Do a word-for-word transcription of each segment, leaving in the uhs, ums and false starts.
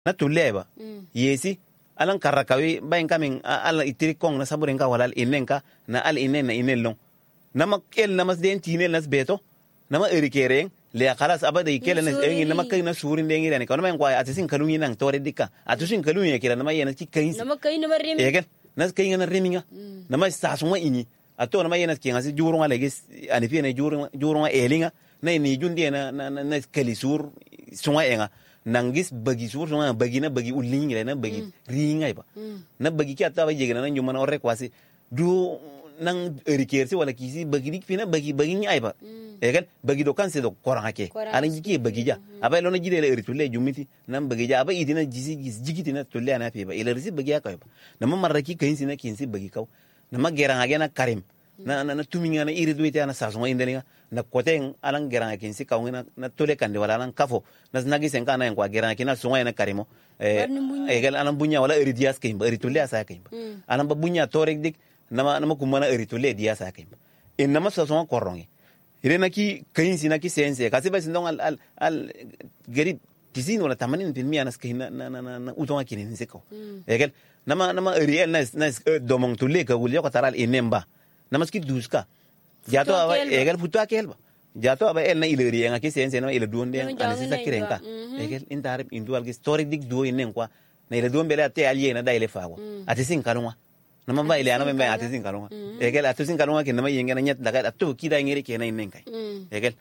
na tuleba yesi alan karakawi bayin kamin ala itiri kong na saburin ka walal inenka na al inen na inelong nama kel nama den tinel nas beto nama erikeren le khalas abada ikele na engi nama kai na surin dengi ne kono men kwa atisin kalunyi nang tore dikka atusin kalunyi kira nama yena ki kai nama kai nama remi egen nas kai na reminga nama sasuma ini ato nama yena ki ngasi jurunga legis anifi ne jurunga jurunga elinga na ni jundi na na na kalisur sunga enga nangis bagi sur sunga bagi na bagi ulingi le na bagi ringa ba na bagi ki ata ba jegena na nyuma na ore kwasi du nang erikersi wala kisi bagi dik fina bagi bagi ni aiba egal bagi do kanse do koranga ke ana jiki bagi ja aba lo na jide le eritulle jumiti nan bagi ja aba idina jisi jigiti na tulle ana pe ba ila risi bagi aka ba na mamaraki kainsi na kinsi bagi kaw na mageranga gena karim na na tuminga na iridu ite ana sasonga indelinga na koteng alang geranga kinsi kaw na na tole kande wala nan kafo na nagi senka na kwa geranga kina songa na karimo eh egal anan bunya wala iridias kaimba eritulle asa kaimba anan ba bunya torek dik nama nama kumana eritulle dia sa kaimba in nama sasonga korongi irena ki kainsi na ki sense kasi ba sindong al al, al gari tisin wala tamanin pin miya nas kina na na na utonga kinin seko egal nama nama eriel na na domong tulle ka wulyo ka taral inemba nama ski duska jato aba egal futu akelba jato aba el na ileri nga ki sense na ile duonde anasi sa kirenka egal intarib indual ki story dik duo inen kwa na ile duon bele ate aliye na daile fago atisin kalunga nama ba ile ana membe atisin kalunga egal atisin kalunga ki nama yengena nyet daga atu kida ngiri ke na inen kai egal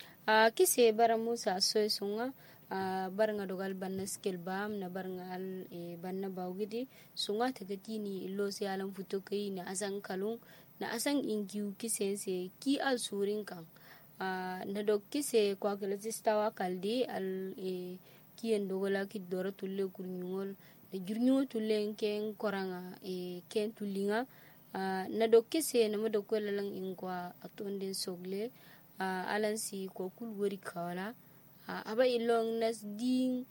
a kise bara musa soy sunga a barnga dogal banna skill bam na barnga al e banna bawgidi sunga tagatini illo se alam futo kai na asan kalung na asan ingiu kisense ki al surin kan a na dok kise kwa kala sistawa kaldi al e ki en dogola ki dora tulle kurnyol de jurnyo tulle ken koranga e ken tulinga na dok kise na mo dokola lang ingwa atonde sogle alan si ko kul wori kala aba ilong nas ding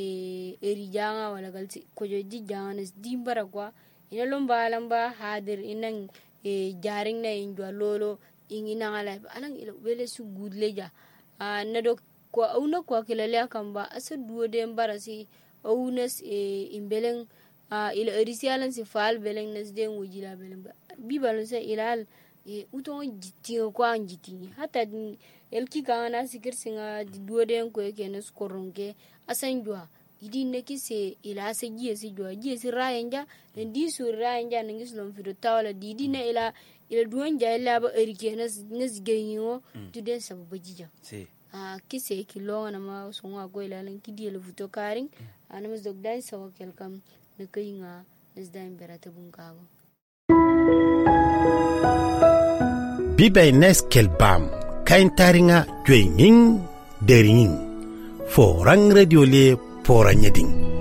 e erijanga wala galti ko jodi janga nas dimbara kwa ina lomba lamba hadir inang e jaring na injwa lolo ingina ngala alang ilo wele su gudleja na do ko auna ko kilale akamba asa duo de embarasi aunas e imbeleng ilo erisialan si fal beleng nas de wujila beleng bibalo se ilal e uton jitinga kwa njitini hata elki kana sikir singa duo de ko kene skoronge asanjwa idi neki se ila se giye si jwa giye si rayenja ndi su rayenja ngis lom fido tawala didi na ila ila duon ja ila ba erike nas nas genyo tude sababu jija si a kise kilonga na ma songa go ila lan kidi le futo karing ana mas dog dai sawa kelkam ne kayinga nas dai berata bunkago bibay nes kelbam kain taringa jwenging deringing forang radio le poranyeding